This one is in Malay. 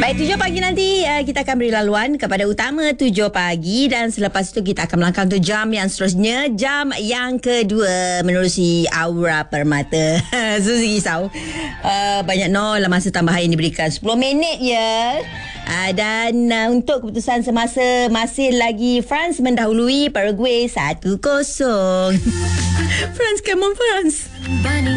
Baik, 7 pagi nanti kita akan beri laluan kepada utama 7 pagi dan selepas itu kita akan melangkah untuk jam yang seterusnya, jam yang kedua menerusi Aura Permata. Susi risau. Banyak masa tambahan yang diberikan 10 minit ya. Dan untuk keputusan semasa masih lagi France mendahului Paraguay 1-0. France, come on France.